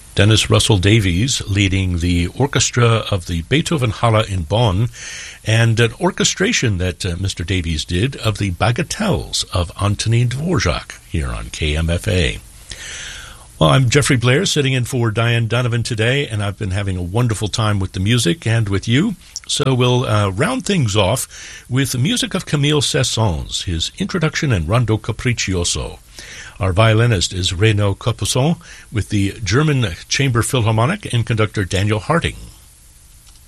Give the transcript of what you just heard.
Dennis Russell Davies leading the orchestra of the Beethoven Halle in Bonn, and an orchestration that Mr. Davies did of the Bagatelles of Antonin Dvorak here on KMFA. Well, I'm Jeffrey Blair, sitting in for Diane Donovan today, and I've been having a wonderful time with the music and with you. So we'll round things off with the music of Camille Saint-Saëns, his introduction and Rondo Capriccioso. Our violinist is Renaud Capuçon, with the German Chamber Philharmonic and conductor Daniel Harding.